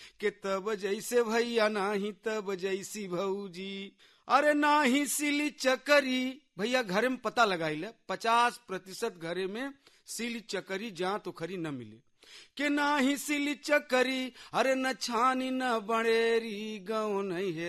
के तब जैसे भैया नाही तब जैसी भौजी। अरे नाही सिली चकरी भैया घरे में पता लगाइले 50% घरे में सिली चकरी जहाँ तो खरी न मिले। के नाही सिली चकरी अरे न छानी न बड़ेरी गाँव नहीं है